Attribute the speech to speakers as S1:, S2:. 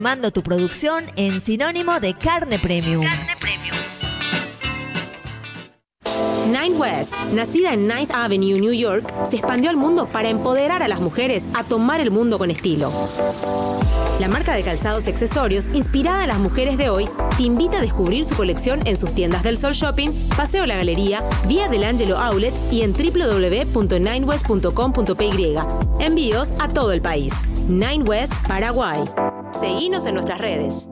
S1: Mando tu producción en sinónimo de carne premium.
S2: Nine West, nacida en Ninth Avenue, New York, se expandió al mundo para empoderar a las mujeres a tomar el mundo con estilo. La marca de calzados y accesorios, inspirada en las mujeres de hoy, te invita a descubrir su colección en sus tiendas del Sol Shopping, Paseo La Galería, Vía del Ángelo Outlet y en www.ninewest.com.py. Envíos a todo el país. Nine West, Paraguay. Seguinos en nuestras redes.